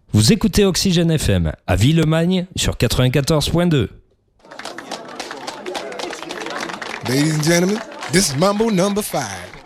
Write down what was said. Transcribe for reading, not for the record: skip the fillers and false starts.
Vous écoutez Oxygène FM à Villemagne sur 94.2. Ladies and gentlemen, this is Mambo number 5.